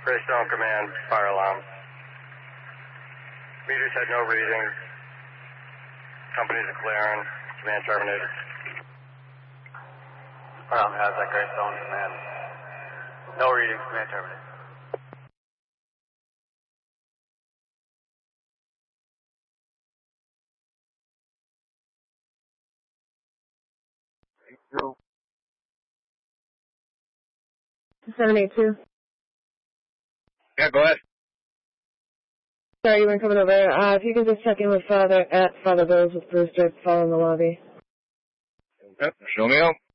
Greystone Command, fire alarm. Meters had no readings. Companies are clearing. Command terminated. How's that Greystone Command? No readings, command terminated. No. 782. Yeah, go ahead. Sorry, you weren't coming over. If you could just check in with Father Bills with Brewster, fall in the lobby. Yep, show me out.